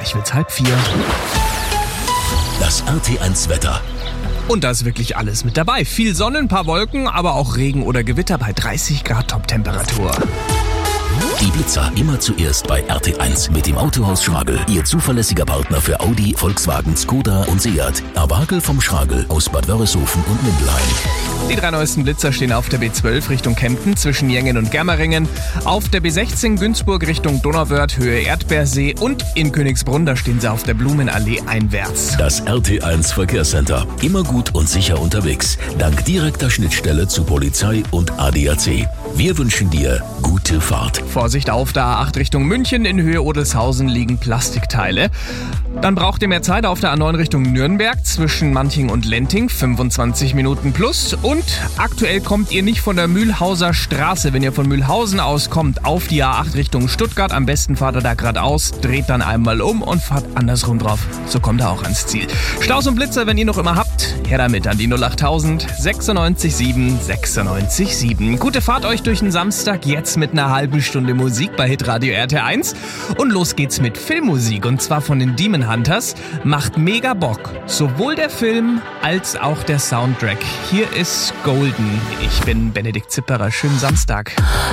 Gleich wird's 3:30. Das RT1 Wetter. Und da ist wirklich alles mit dabei. Viel Sonne, ein paar Wolken, aber auch Regen oder Gewitter bei 30 Grad Toptemperatur. Die Blitzer immer zuerst bei RT1 mit dem Autohaus Schragel. Ihr zuverlässiger Partner für Audi, Volkswagen, Skoda und Seat. Awagel vom Schragel aus Bad Wörishofen und Mindelheim. Die 3 neuesten Blitzer stehen auf der B12 Richtung Kempten zwischen Jengen und Germeringen, auf der B16 Günzburg Richtung Donauwörth Höhe Erdbeersee und in Königsbrunn, da stehen sie auf der Blumenallee einwärts. Das RT1 Verkehrscenter. Immer gut und sicher unterwegs. Dank direkter Schnittstelle zu Polizei und ADAC. Wir wünschen dir gute Fahrt. Vorsicht auf der A8 Richtung München, in Höhe Odelshausen liegen Plastikteile. Dann braucht ihr mehr Zeit auf der A9 Richtung Nürnberg zwischen Manching und Lenting, 25 Minuten plus. Und aktuell kommt ihr nicht von der Mühlhauser Straße, wenn ihr von Mühlhausen aus kommt, auf die A8 Richtung Stuttgart. Am besten fahrt ihr da geradeaus, dreht dann einmal um und fahrt andersrum drauf. So kommt ihr auch ans Ziel. Staus und Blitzer, wenn ihr noch immer habt, her damit an die 08000 96 7 96 7. Gute Fahrt euch durch den Samstag, jetzt mit einer halben Stunde Musik bei Hitradio RT1. Und los geht's mit Filmmusik, und zwar von den Demon Hunters. Macht mega Bock. Sowohl der Film als auch der Soundtrack. Hier ist Golden. Ich bin Benedikt Zipperer. Schönen Samstag.